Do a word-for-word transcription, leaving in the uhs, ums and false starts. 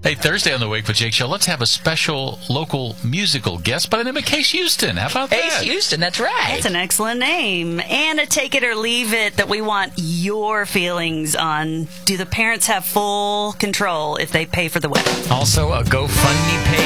Hey, Thursday on the Wake with Jake show, let's have a special local musical guest by the name of Case Houston. How about that? Case Houston, that's right. That's an excellent name. And a take it or leave it that we want your feelings on. Do the parents have full control if they pay for the wedding? Also, a GoFundMe page.